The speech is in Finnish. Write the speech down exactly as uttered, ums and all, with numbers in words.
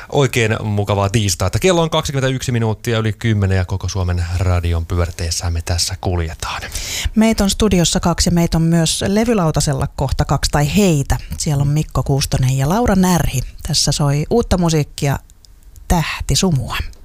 Oikein mukavaa tiistaita. Kello on kaksikymmentäyksi minuuttia yli kymmenen ja koko Suomen radion pyörteessä me tässä kuljetaan. Meitä on studiossa kaksi ja meitä on myös levylautasella kohta kaksi tai heitä. Siellä on Mikko Kuustonen ja Laura Närhi. Tässä soi uutta musiikkia Tähtisumua.